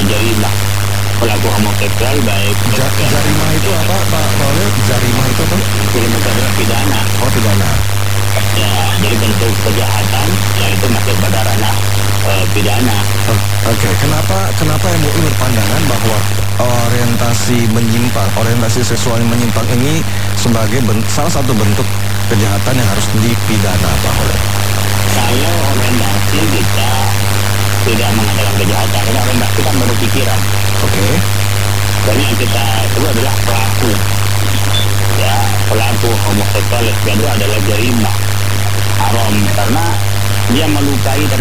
jarimah pelaku homoseksual baik Jarimah itu apa Pak Paulil? Jarimah itu apa? adalah pidana. Oh, pidana. Ya, jadi bentuk kejahatan yang itu masuk pada ranah pidana. Oke, kenapa MUI berpandangan bahwa orientasi seksual yang menyimpang ini sebagai salah satu bentuk kejahatan yang harus dipidana, Pak Paulil? Kalau orientasi kita tidak mengatakan kejahatan, karena orientasi kan baru pikiran. Oke. Dan yang kita itu adalah pelaku. Ya, pelaku homoseksual lesbian itu adalah jarimah haram karena dia melukai